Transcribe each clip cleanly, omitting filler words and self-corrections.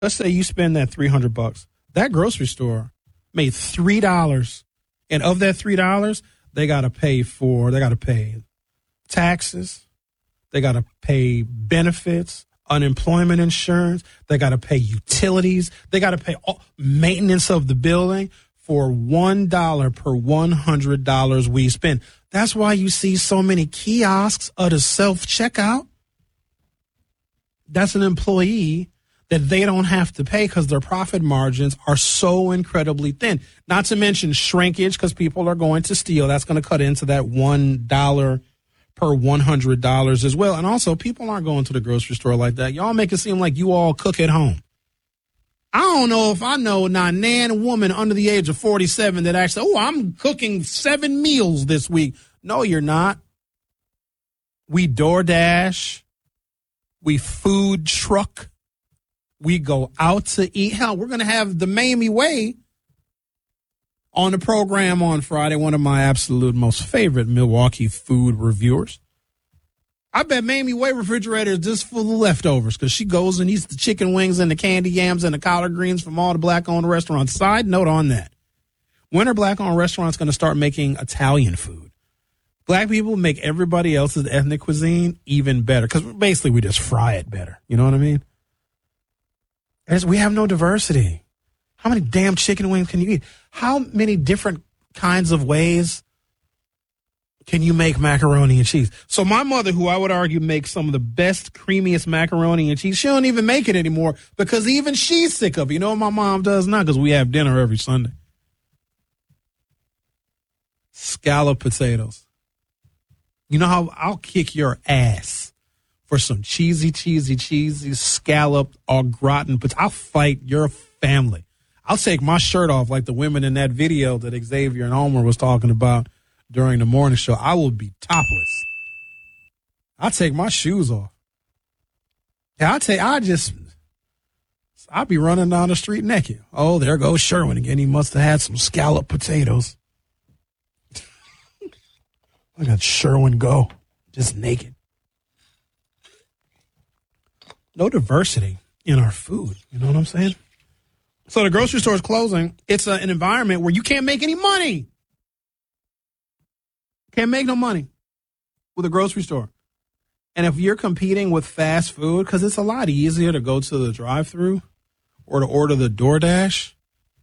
Let's say you spend that $300. That grocery store made $3. And of that $3, they got to pay taxes. They got to pay benefits, unemployment insurance. They got to pay utilities. They got to pay maintenance of the building for $1 per $100 we spend. That's why you see so many kiosks of the self-checkout. That's an employee that they don't have to pay because their profit margins are so incredibly thin. Not to mention shrinkage because people are going to steal. That's going to cut into that $1 per $100 as well. And also, people aren't going to the grocery store like that. Y'all make it seem like you all cook at home. I don't know if I know not nan woman under the age of 47 that actually, I'm cooking 7 meals this week. No, you're not. We DoorDash. We food truck. We go out to eat. Hell, we're going to have the Mamie Way on the program on Friday, one of my absolute most favorite Milwaukee food reviewers. I bet Mamie Way refrigerator is just full of leftovers because she goes and eats the chicken wings and the candy yams and the collard greens from all the black-owned restaurants. Side note on that. When are black-owned restaurants going to start making Italian food? Black people make everybody else's ethnic cuisine even better because basically we just fry it better. You know what I mean? We have no diversity. How many damn chicken wings can you eat? How many different kinds of ways can you make macaroni and cheese? So my mother, who I would argue makes some of the best, creamiest macaroni and cheese, she don't even make it anymore because even she's sick of it. You know what my mom does now? Because we have dinner every Sunday. Scallop potatoes. You know how I'll kick your ass for some cheesy scalloped au gratin potatoes. I'll fight your family. I'll take my shirt off like the women in that video that Xavier and Homer was talking about during the morning show. I will be topless. I'll take my shoes off. Yeah, I'll be running down the street naked. Oh, there goes Sherwin again. He must have had some scalloped potatoes. Look at Sherwin go. Just naked. No diversity in our food. You know what I'm saying? So the grocery store is closing. It's an environment where you can't make any money. Can't make no money with a grocery store. And if you're competing with fast food, because it's a lot easier to go to the drive-thru or to order the DoorDash.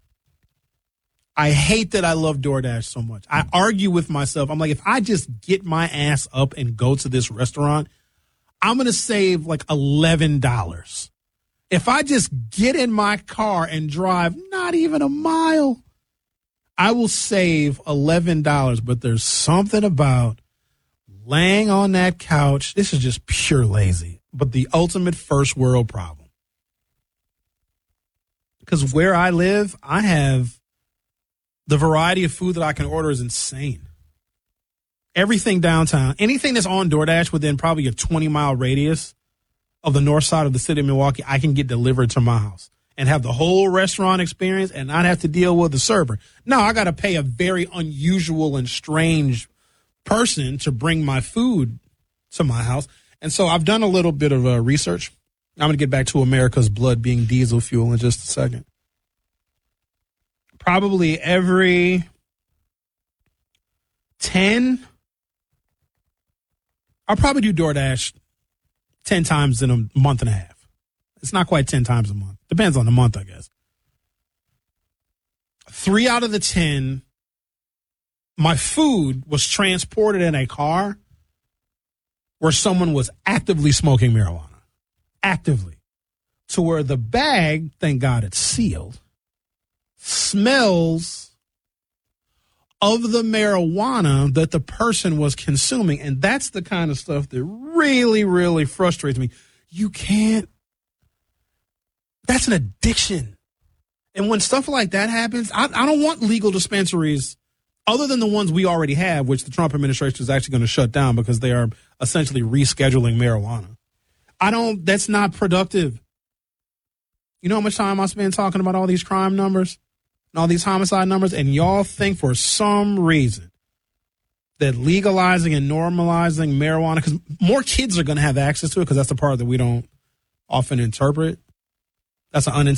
I hate that I love DoorDash so much. I argue with myself. I'm like, if I just get my ass up and go to this restaurant, I'm going to save like $11. If I just get in my car and drive not even a mile, I will save $11. But there's something about laying on that couch. This is just pure lazy, but the ultimate first world problem. Because where I live, I have the variety of food that I can order is insane. Everything downtown, anything that's on DoorDash within probably a 20-mile radius of the north side of the city of Milwaukee, I can get delivered to my house and have the whole restaurant experience and not have to deal with the server. Now, I got to pay a very unusual and strange person to bring my food to my house. And so I've done a little bit of research. I'm going to get back to America's blood being diesel fuel in just a second. Probably every 10, I'll probably do DoorDash 10 times in a month and a half. It's not quite 10 times a month. Depends on the month, I guess. 3 out of the 10, my food was transported in a car where someone was actively smoking marijuana. Actively. To where the bag, thank God it's sealed, smells of the marijuana that the person was consuming. And that's the kind of stuff that really, really frustrates me. You can't. That's an addiction. And when stuff like that happens, I don't want legal dispensaries other than the ones we already have, which the Trump administration is actually going to shut down because they are essentially rescheduling marijuana. That's not productive. You know how much time I spend talking about all these crime numbers and all these homicide numbers, and y'all think for some reason that legalizing and normalizing marijuana, because more kids are going to have access to it, because that's the part that we don't often interpret. That's an unintended